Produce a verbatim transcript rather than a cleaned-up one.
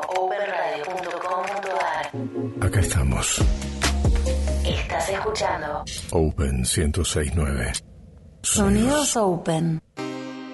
open radio punto com punto ar. Acá estamos. Estás escuchando Open ciento seis punto nueve. Sonidos Open.